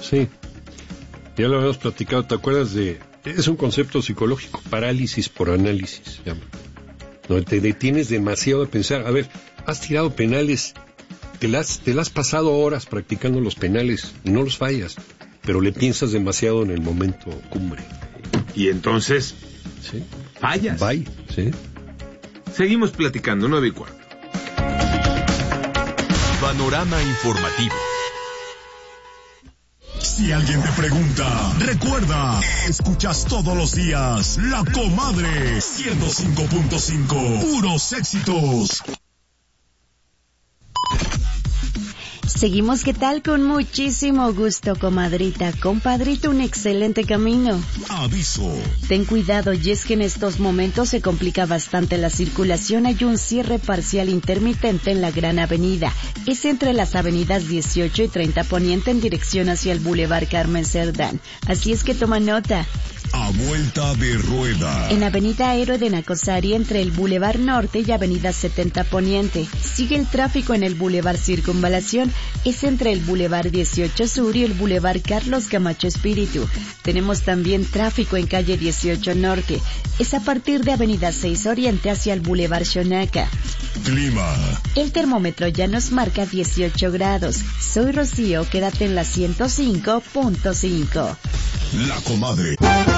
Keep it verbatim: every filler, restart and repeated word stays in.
Sí. Ya lo habíamos platicado, ¿te acuerdas de...? Es un concepto psicológico, parálisis por análisis, se llama. No, te detienes demasiado a pensar. A ver, has tirado penales, te las, te las has pasado horas practicando los penales y no los fallas, pero le piensas demasiado en el momento cumbre. Y entonces, ¿sí? Fallas. Bye, ¿sí? Seguimos platicando, nueve y cuarto. Panorama informativo. Si alguien te pregunta, recuerda, escuchas todos los días La Comadre ciento cinco punto cinco, puros éxitos. Seguimos, ¿qué tal? Con muchísimo gusto, comadrita, compadrito, un excelente camino. Aviso. Ten cuidado, y es que en estos momentos se complica bastante la circulación. Hay un cierre parcial intermitente en la Gran Avenida. Es entre las avenidas dieciocho y treinta Poniente en dirección hacia el Boulevard Carmen Cerdán. Así es que toma nota. A vuelta de rueda. En Avenida Héroe de Nacosari, entre el Boulevard Norte y Avenida setenta Poniente. Sigue el tráfico en el Boulevard Circunvalación. Es entre el Boulevard dieciocho Sur y el Boulevard Carlos Camacho Espíritu. Tenemos también tráfico en calle dieciocho Norte. Es a partir de Avenida seis Oriente hacia el Boulevard Xonaca. Clima. El termómetro ya nos marca dieciocho grados. Soy Rocío, quédate en la ciento cinco punto cinco. La Comadre.